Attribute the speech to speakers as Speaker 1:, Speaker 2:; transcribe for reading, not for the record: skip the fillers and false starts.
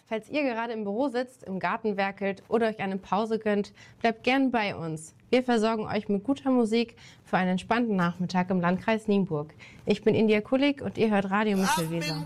Speaker 1: Falls ihr gerade im Büro sitzt, im Garten werkelt oder euch eine Pause gönnt, bleibt gern bei uns. Wir versorgen euch mit guter Musik für einen entspannten Nachmittag im Landkreis Nienburg. Ich bin India Kulik und ihr hört Radio Mittelweser.